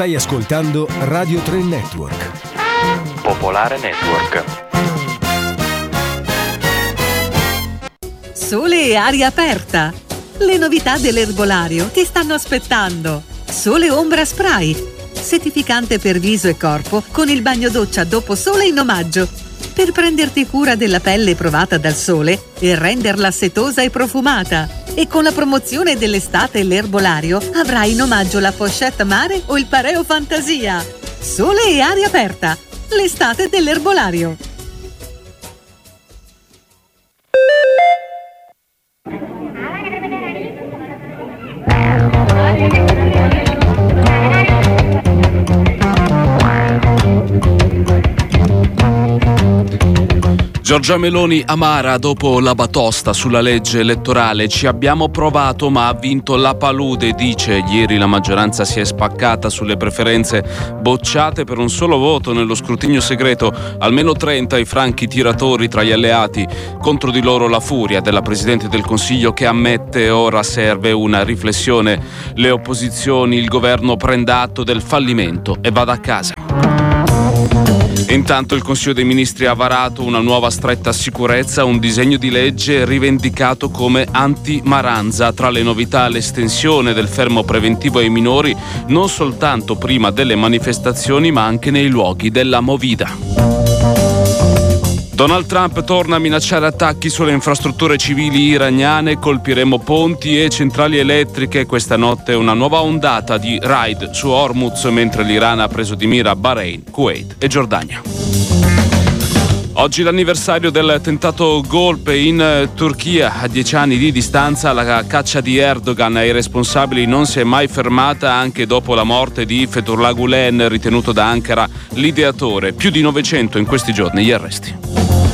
Stai ascoltando Radio 3 Network. Popolare Network. Sole e aria aperta. Le novità dell'erbolario ti stanno aspettando. Sole Ombra Spray, settificante per viso e corpo con il bagno doccia dopo sole in omaggio, per prenderti cura della pelle provata dal sole e renderla setosa e profumata. E con la promozione dell'estate l'erbolario avrai in omaggio la pochette mare o il pareo fantasia. Sole e aria aperta, l'estate dell'erbolario. Giorgia Meloni amara dopo la batosta sulla legge elettorale. Ci abbiamo provato ma ha vinto la palude, dice. Ieri la maggioranza si è spaccata sulle preferenze bocciate per un solo voto nello scrutinio segreto. Almeno 30 i franchi tiratori tra gli alleati. Contro di loro la furia della Presidente del Consiglio, che ammette ora serve una riflessione. Le opposizioni, il governo prenda atto del fallimento e vada a casa. Intanto il Consiglio dei Ministri ha varato una nuova stretta sicurezza, un disegno di legge rivendicato come anti-Maranza. Tra le novità l'estensione del fermo preventivo ai minori, non soltanto prima delle manifestazioni ma anche nei luoghi della movida. Donald Trump torna a minacciare attacchi sulle infrastrutture civili iraniane. Colpiremo ponti e centrali elettriche. Questa notte una nuova ondata di raid su Hormuz, mentre l'Iran ha preso di mira Bahrain, Kuwait e Giordania. Oggi l'anniversario del tentato golpe in Turchia. A 10 anni di distanza la caccia di Erdogan ai responsabili non si è mai fermata, anche dopo la morte di Fethullah Gulen, ritenuto da Ankara l'ideatore. Più di 900 in questi giorni gli arresti.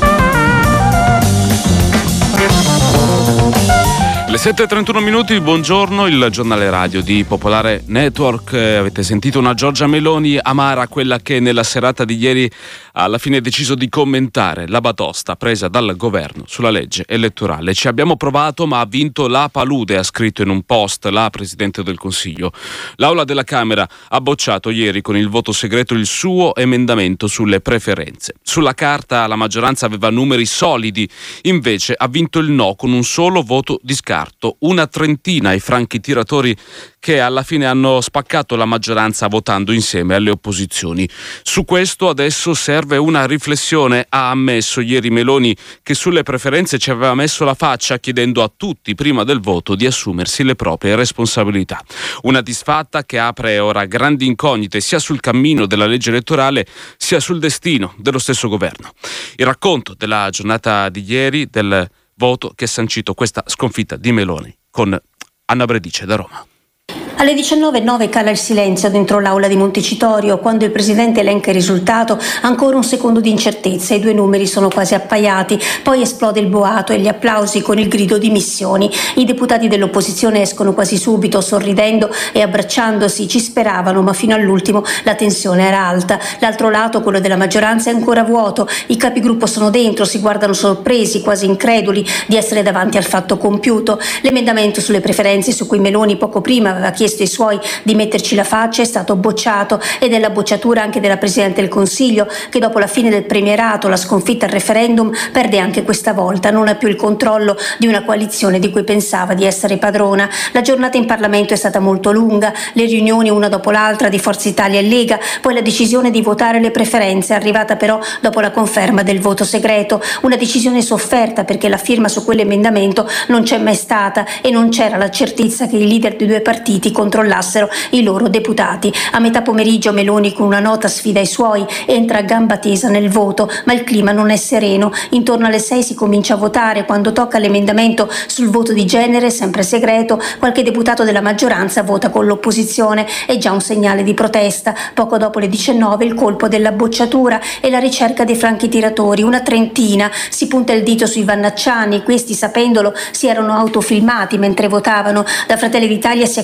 Le 7:31 minuti, buongiorno, il giornale radio di Popolare Network. Avete sentito una Giorgia Meloni amara, quella che nella serata di ieri alla fine ha deciso di commentare la batosta presa dal governo sulla legge elettorale. Ci abbiamo provato ma ha vinto la palude, ha scritto in un post la Presidente del Consiglio. L'Aula della Camera ha bocciato ieri con il voto segreto il suo emendamento sulle preferenze. Sulla carta la maggioranza aveva numeri solidi, invece ha vinto il no con un solo voto di scarto. Una trentina i franchi tiratori che alla fine hanno spaccato la maggioranza votando insieme alle opposizioni. Su questo adesso serve una riflessione, ha ammesso ieri Meloni, che sulle preferenze ci aveva messo la faccia chiedendo a tutti prima del voto di assumersi le proprie responsabilità. Una disfatta che apre ora grandi incognite sia sul cammino della legge elettorale sia sul destino dello stesso governo. Il racconto della giornata di ieri, del voto che ha sancito questa sconfitta di Meloni, con Anna Bredice da Roma. Alle 19:09 cala il silenzio dentro l'aula di Montecitorio. Quando il presidente elenca il risultato, ancora un secondo di incertezza, i due numeri sono quasi appaiati, poi esplode il boato e gli applausi con il grido di dimissioni. I deputati dell'opposizione escono quasi subito, sorridendo e abbracciandosi. Ci speravano, ma fino all'ultimo la tensione era alta. L'altro lato, quello della maggioranza, è ancora vuoto. I capigruppo sono dentro, si guardano sorpresi, quasi increduli di essere davanti al fatto compiuto. L'emendamento sulle preferenze, su cui Meloni poco prima aveva chiesto ai suoi di metterci la faccia, è stato bocciato, ed è la bocciatura anche della Presidente del Consiglio, che dopo la fine del premierato, la sconfitta al referendum, perde anche questa volta, non ha più il controllo di una coalizione di cui pensava di essere padrona. La giornata in Parlamento è stata molto lunga, le riunioni una dopo l'altra di Forza Italia e Lega, poi la decisione di votare le preferenze, arrivata però dopo la conferma del voto segreto, una decisione sofferta perché la firma su quell'emendamento non c'è mai stata e non c'era la certezza che i leader dei due partiti controllassero i loro deputati. A metà pomeriggio Meloni, con una nota sfida i suoi, entra a gamba tesa nel voto, ma il clima non è sereno. Intorno alle 6 si comincia a votare. Quando tocca l'emendamento sul voto di genere, sempre segreto, qualche deputato della maggioranza vota con l'opposizione. È già un segnale di protesta. Poco dopo le 19 il colpo della bocciatura e la ricerca dei franchi tiratori, una trentina. Si punta il dito sui vannacciani, questi, sapendolo, si erano autofilmati mentre votavano. Da Fratelli d'Italia si accusa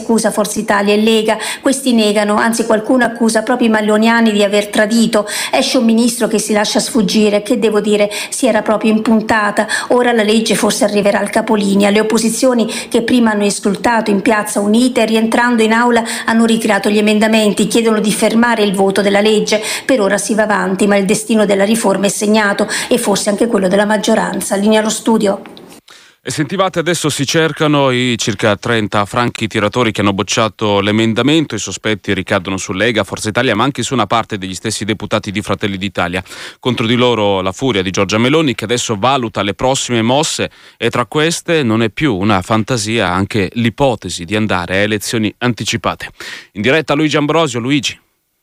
Forza Italia e Lega. Questi negano, anzi qualcuno accusa proprio i Malloniani di aver tradito. Esce un ministro che si lascia sfuggire, che devo dire si era proprio impuntata. Ora la legge forse arriverà al capolinea. Le opposizioni che prima hanno esultato in piazza unite, rientrando in aula hanno ritirato gli emendamenti, chiedono di fermare il voto della legge. Per ora si va avanti, ma il destino della riforma è segnato, e forse anche quello della maggioranza. Linea allo studio. E sentivate, adesso si cercano i circa 30 franchi tiratori che hanno bocciato l'emendamento. I sospetti ricadono su Lega, Forza Italia, ma anche su una parte degli stessi deputati di Fratelli d'Italia. Contro di loro la furia di Giorgia Meloni, che adesso valuta le prossime mosse, e tra queste non è più una fantasia anche l'ipotesi di andare a elezioni anticipate. In diretta Luigi Ambrosio. Luigi.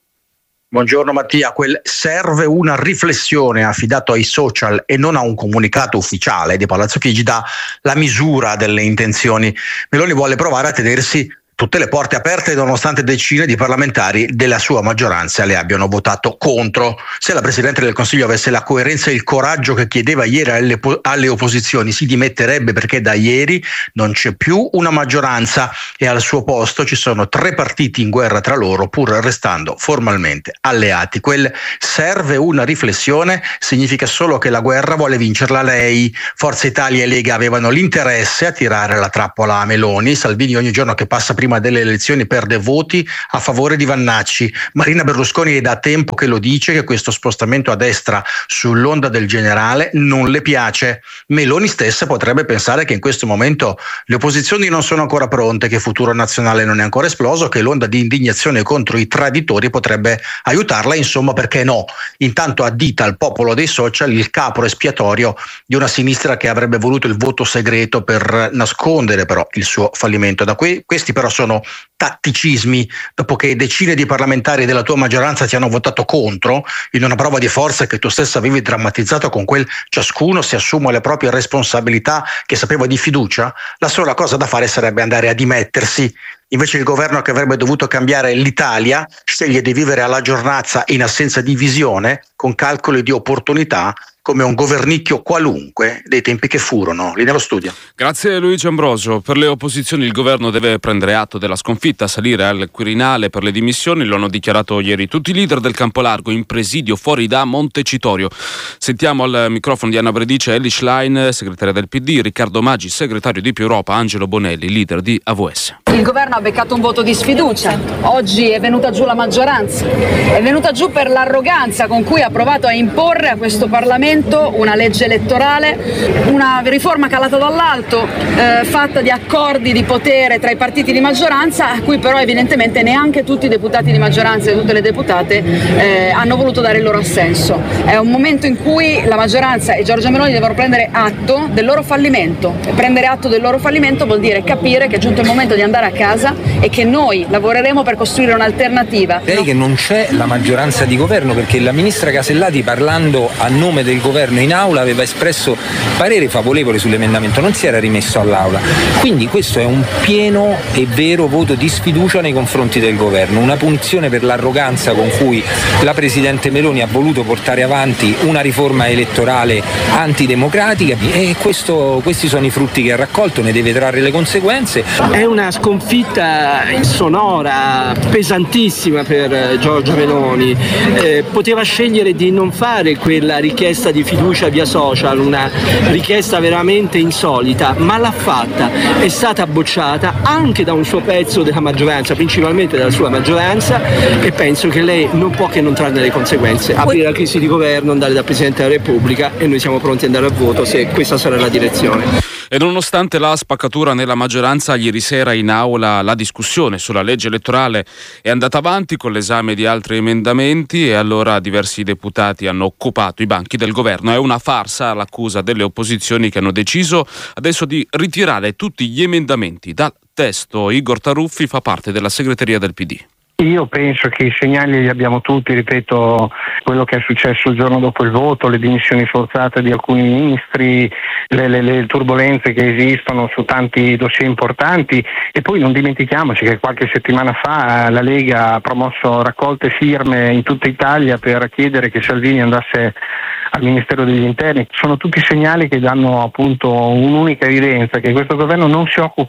Buongiorno Mattia, serve una riflessione affidato ai social e non a un comunicato ufficiale di Palazzo Chigi dà la misura delle intenzioni. Meloni vuole provare a tenersi tutte le porte aperte nonostante decine di parlamentari della sua maggioranza le abbiano votato contro. Se la Presidente del Consiglio avesse la coerenza e il coraggio che chiedeva ieri alle opposizioni, si dimetterebbe, perché da ieri non c'è più una maggioranza e al suo posto ci sono 3 partiti in guerra tra loro, pur restando formalmente alleati. Serve una riflessione significa solo che la guerra vuole vincerla lei. Forza Italia e Lega avevano l'interesse a tirare la trappola a Meloni. Salvini ogni giorno che passa prima delle elezioni perde voti a favore di Vannacci. Marina Berlusconi è da tempo che lo dice che questo spostamento a destra sull'onda del generale non le piace. Meloni stessa potrebbe pensare che in questo momento le opposizioni non sono ancora pronte, che Futuro Nazionale non è ancora esploso, che l'onda di indignazione contro i traditori potrebbe aiutarla, insomma perché no. Intanto addita al popolo dei social il capro espiatorio di una sinistra che avrebbe voluto il voto segreto per nascondere però il suo fallimento. Questi però sono tatticismi, dopo che decine di parlamentari della tua maggioranza ti hanno votato contro in una prova di forza che tu stessa avevi drammatizzato con quel ciascuno si assume le proprie responsabilità che sapeva di fiducia. La sola cosa da fare sarebbe andare a dimettersi. Invece il governo che avrebbe dovuto cambiare l'Italia sceglie di vivere alla giornata in assenza di visione, con calcoli di opportunità, come un governicchio qualunque dei tempi che furono. Lì nello studio. Grazie Luigi Ambrosio. Per le opposizioni il governo deve prendere atto della sconfitta, salire al Quirinale per le dimissioni. Lo hanno dichiarato ieri tutti i leader del campo largo in presidio fuori da Montecitorio. Sentiamo al microfono di Anna Bredice, Elly Schlein, segretaria del PD, Riccardo Maggi, segretario di Più Europa, Angelo Bonelli, leader di AVS. Il governo ha beccato un voto di sfiducia. Oggi è venuta giù la maggioranza. È venuta giù per l'arroganza con cui ha provato a imporre a questo Parlamento una legge elettorale, una riforma calata dall'alto, fatta di accordi di potere tra i partiti di maggioranza, a cui però evidentemente neanche tutti i deputati di maggioranza e tutte le deputate hanno voluto dare il loro assenso. È un momento in cui la maggioranza e Giorgia Meloni devono prendere atto del loro fallimento. E prendere atto del loro fallimento vuol dire capire che è giunto il momento di andare a casa e che noi lavoreremo per costruire un'alternativa. Lei che non c'è la maggioranza di governo, perché la ministra Casellati, parlando a nome del governo in aula, aveva espresso parere favorevole sull'emendamento, non si era rimesso all'aula. Quindi questo è un pieno e vero voto di sfiducia nei confronti del governo, una punizione per l'arroganza con cui la Presidente Meloni ha voluto portare avanti una riforma elettorale antidemocratica, e questi sono i frutti che ha raccolto, ne deve trarre le conseguenze. È una sconfitta sonora, pesantissima per Giorgia Meloni. Poteva scegliere di non fare quella richiesta di fiducia via social, una richiesta veramente insolita, ma l'ha fatta. È stata bocciata anche da un suo pezzo della maggioranza, principalmente dalla sua maggioranza, e penso che lei non può che non trarne le conseguenze. Aprire la crisi di governo, andare dal Presidente della Repubblica, e noi siamo pronti ad andare a voto se questa sarà la direzione. E nonostante la spaccatura nella maggioranza, ieri sera in aula la discussione sulla legge elettorale è andata avanti con l'esame di altri emendamenti, e allora diversi deputati hanno occupato i banchi del governo. È una farsa l'accusa delle opposizioni, che hanno deciso adesso di ritirare tutti gli emendamenti dal testo. Igor Taruffi fa parte della segreteria del PD. Io penso che i segnali li abbiamo tutti, ripeto, quello che è successo il giorno dopo il voto, le dimissioni forzate di alcuni ministri, le turbulenze che esistono su tanti dossier importanti, e poi non dimentichiamoci che qualche settimana fa la Lega ha promosso raccolte firme in tutta Italia per chiedere che Salvini andasse al Ministero degli Interni. Sono tutti segnali che danno appunto un'unica evidenza, che questo governo non si occupa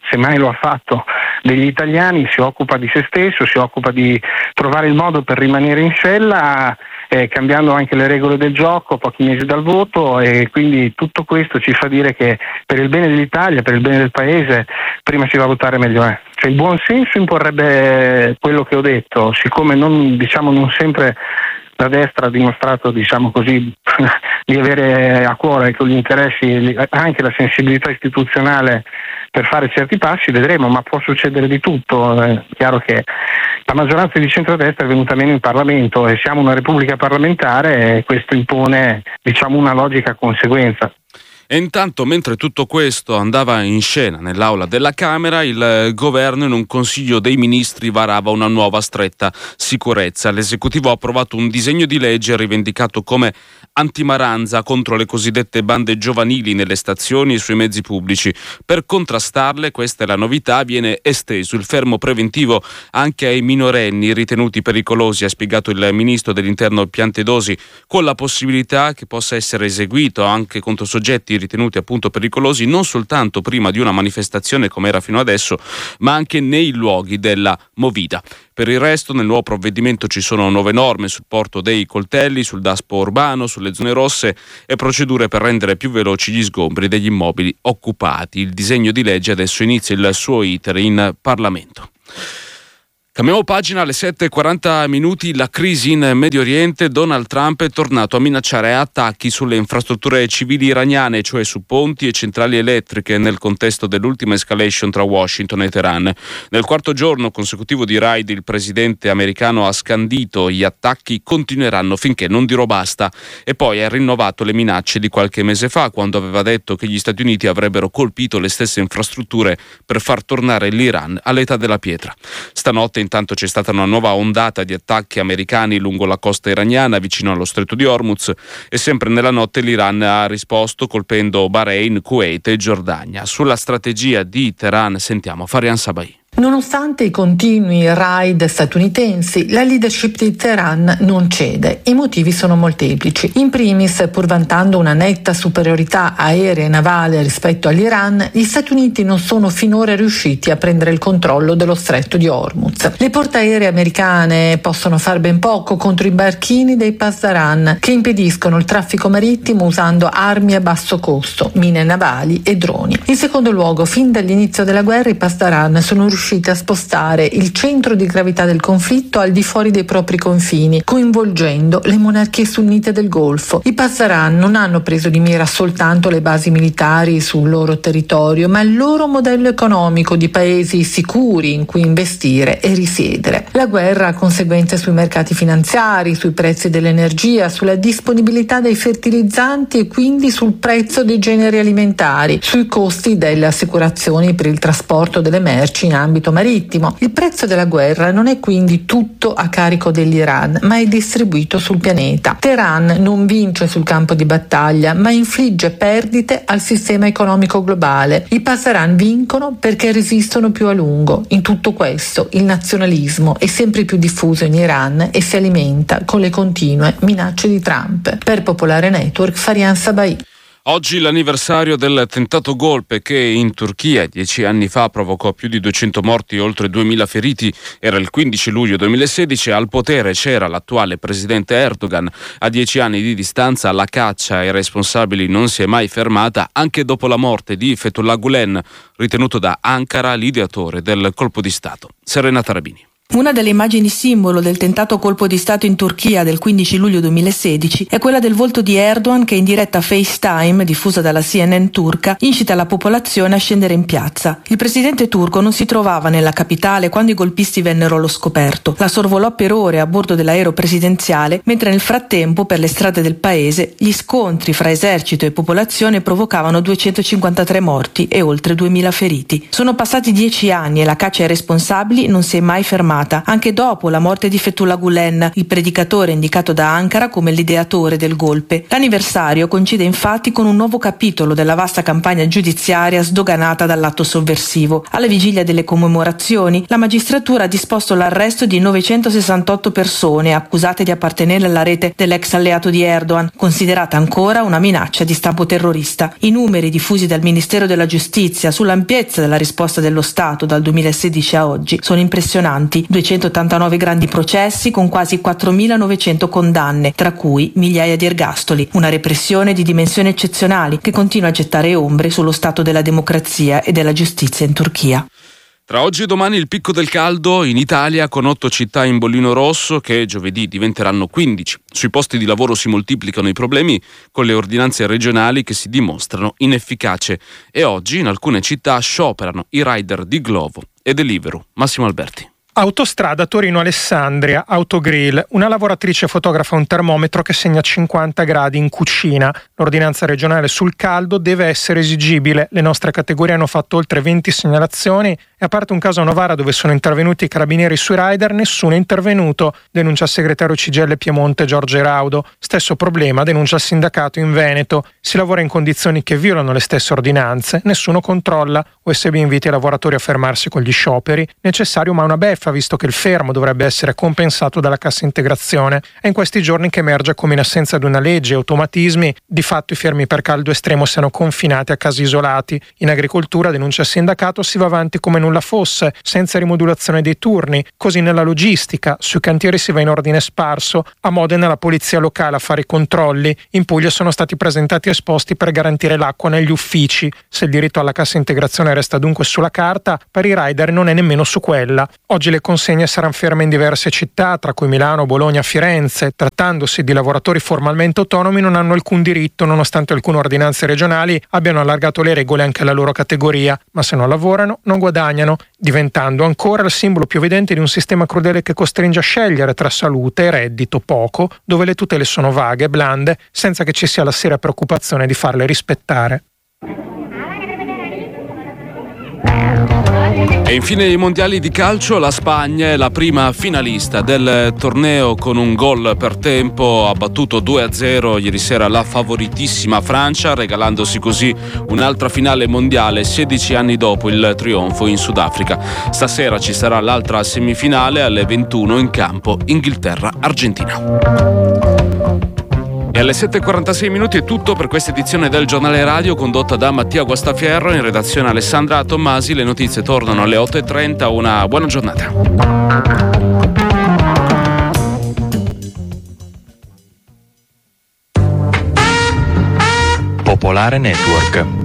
semmai lo ha fatto, degli italiani, si occupa di se stesso, si occupa di trovare il modo per rimanere in sella, cambiando anche le regole del gioco pochi mesi dal voto, e quindi tutto questo ci fa dire che per il bene dell'Italia, per il bene del Paese, prima si va a votare meglio è. Cioè, il buon senso imporrebbe quello che ho detto, siccome non sempre la destra ha dimostrato, diciamo così, di avere a cuore con gli interessi, anche la sensibilità istituzionale per fare certi passi, vedremo, ma può succedere di tutto. È chiaro che la maggioranza di centrodestra è venuta meno in Parlamento e siamo una repubblica parlamentare e questo impone, diciamo, una logica conseguenza. E intanto, mentre tutto questo andava in scena nell'aula della Camera, il governo in un Consiglio dei Ministri varava una nuova stretta sicurezza. L'esecutivo ha approvato un disegno di legge rivendicato come antimaranza contro le cosiddette bande giovanili nelle stazioni e sui mezzi pubblici. Per contrastarle, questa è la novità, viene esteso il fermo preventivo anche ai minorenni ritenuti pericolosi, ha spiegato il ministro dell'Interno Piantedosi, con la possibilità che possa essere eseguito anche contro soggetti ritenuti appunto pericolosi non soltanto prima di una manifestazione come era fino adesso, ma anche nei luoghi della movida. Per il resto, nel nuovo provvedimento ci sono nuove norme sul porto dei coltelli, sul daspo urbano, sulle zone rosse e procedure per rendere più veloci gli sgombri degli immobili occupati. Il disegno di legge adesso inizia il suo iter in Parlamento. Cambiamo pagina, alle 7:40, la crisi in Medio Oriente. Donald Trump è tornato a minacciare attacchi sulle infrastrutture civili iraniane, cioè su ponti e centrali elettriche, nel contesto dell'ultima escalation tra Washington e Teheran. Nel quarto giorno consecutivo di raid il presidente americano ha scandito: gli attacchi continueranno finché non dirò basta, e poi ha rinnovato le minacce di qualche mese fa, quando aveva detto che gli Stati Uniti avrebbero colpito le stesse infrastrutture per far tornare l'Iran all'età della pietra. Stanotte intanto c'è stata una nuova ondata di attacchi americani lungo la costa iraniana vicino allo stretto di Hormuz, e sempre nella notte l'Iran ha risposto colpendo Bahrain, Kuwait e Giordania. Sulla strategia di Teheran sentiamo Farian Sabai. Nonostante i continui raid statunitensi, la leadership di Teheran non cede. I motivi sono molteplici. In primis, pur vantando una netta superiorità aerea e navale rispetto all'Iran, gli Stati Uniti non sono finora riusciti a prendere il controllo dello stretto di Hormuz. Le portaerei americane possono far ben poco contro i barchini dei Pasdaran, che impediscono il traffico marittimo usando armi a basso costo, mine navali e droni. In secondo luogo, fin dall'inizio della guerra i Pasdaran sono riusciti a spostare il centro di gravità del conflitto al di fuori dei propri confini, coinvolgendo le monarchie sunnite del Golfo. I Pasdaran non hanno preso di mira soltanto le basi militari sul loro territorio, ma il loro modello economico di paesi sicuri in cui investire e risiedere. La guerra ha conseguenze sui mercati finanziari, sui prezzi dell'energia, sulla disponibilità dei fertilizzanti e quindi sul prezzo dei generi alimentari, sui costi delle assicurazioni per il trasporto delle merci in ambito marittimo. Il prezzo della guerra non è quindi tutto a carico dell'Iran, ma è distribuito sul pianeta. Teheran non vince sul campo di battaglia, ma infligge perdite al sistema economico globale. I Pasdaran vincono perché resistono più a lungo. In tutto questo, il nazionalismo è sempre più diffuso in Iran e si alimenta con le continue minacce di Trump. Per Popolare Network, Farian Sabai. Oggi l'anniversario del tentato golpe che in Turchia 10 anni fa provocò più di 200 morti e oltre 2000 feriti. Era il 15 luglio 2016, al potere c'era l'attuale presidente Erdogan. A 10 anni di distanza la caccia ai responsabili non si è mai fermata, anche dopo la morte di Fethullah Gulen, ritenuto da Ankara l'ideatore del colpo di Stato. Serena Tarabini. Una delle immagini simbolo del tentato colpo di Stato in Turchia del 15 luglio 2016 è quella del volto di Erdogan che in diretta FaceTime, diffusa dalla CNN turca, incita la popolazione a scendere in piazza. Il presidente turco non si trovava nella capitale quando i golpisti vennero allo scoperto. La sorvolò per ore a bordo dell'aereo presidenziale, mentre nel frattempo per le strade del paese gli scontri fra esercito e popolazione provocavano 253 morti e oltre 2000 feriti. Sono passati 10 anni e la caccia ai responsabili non si è mai fermata giornata, anche dopo la morte di Fethullah Gulen, il predicatore indicato da Ankara come l'ideatore del golpe. L'anniversario coincide infatti con un nuovo capitolo della vasta campagna giudiziaria sdoganata dall'atto sovversivo. Alla vigilia delle commemorazioni, la magistratura ha disposto l'arresto di 968 persone accusate di appartenere alla rete dell'ex alleato di Erdogan, considerata ancora una minaccia di stampo terrorista. I numeri diffusi dal Ministero della Giustizia sull'ampiezza della risposta dello Stato dal 2016 a oggi sono impressionanti. 289 grandi processi con quasi 4.900 condanne, tra cui migliaia di ergastoli. Una repressione di dimensioni eccezionali che continua a gettare ombre sullo stato della democrazia e della giustizia in Turchia. Tra oggi e domani il picco del caldo in Italia, con 8 città in bollino rosso che giovedì diventeranno 15. Sui posti di lavoro si moltiplicano i problemi con le ordinanze regionali che si dimostrano inefficaci e oggi in alcune città scioperano i rider di Glovo e Deliveroo. Massimo Alberti. Autostrada Torino-Alessandria, Autogrill, una lavoratrice fotografa un termometro che segna 50 gradi in cucina. L'ordinanza regionale sul caldo deve essere esigibile. Le nostre categorie hanno fatto oltre 20 segnalazioni e a parte un caso a Novara dove sono intervenuti i carabinieri sui rider, nessuno è intervenuto, denuncia il segretario CGIL Piemonte Giorgio Eraudo. Stesso problema denuncia il sindacato in Veneto. Si lavora in condizioni che violano le stesse ordinanze, nessuno controlla. OSB invita i lavoratori a fermarsi con gli scioperi. Necessario ma una beffa, visto che il fermo dovrebbe essere compensato dalla cassa integrazione. È in questi giorni che emerge come in assenza di una legge e automatismi, di fatto i fermi per caldo estremo siano confinati a casi isolati. In agricoltura, denuncia il sindacato, si va avanti come nulla fosse, senza rimodulazione dei turni. Così nella logistica, sui cantieri si va in ordine sparso. A Modena la polizia locale a fare i controlli. In Puglia sono stati presentati esposti per garantire l'acqua negli uffici. Se il diritto alla cassa integrazione resta dunque sulla carta, per i rider non è nemmeno su quella. Oggi le consegne saranno ferme in diverse città, tra cui Milano, Bologna, Firenze. Trattandosi di lavoratori formalmente autonomi non hanno alcun diritto, nonostante alcune ordinanze regionali abbiano allargato le regole anche alla loro categoria. Ma se non lavorano, non guadagnano, diventando ancora il simbolo più evidente di un sistema crudele che costringe a scegliere tra salute e reddito poco, dove le tutele sono vaghe e blande, senza che ci sia la seria preoccupazione di farle rispettare. E infine i mondiali di calcio, la Spagna è la prima finalista del torneo con un gol per tempo, ha battuto 2-0 ieri sera la favoritissima Francia, regalandosi così un'altra finale mondiale 16 anni dopo il trionfo in Sudafrica. Stasera ci sarà l'altra semifinale alle 21 in campo Inghilterra-Argentina. E alle 7:46 è tutto per questa edizione del Giornale Radio condotta da Mattia Guastafierro, in redazione Alessandra Tommasi. Le notizie tornano alle 8:30, una buona giornata. Popolare Network.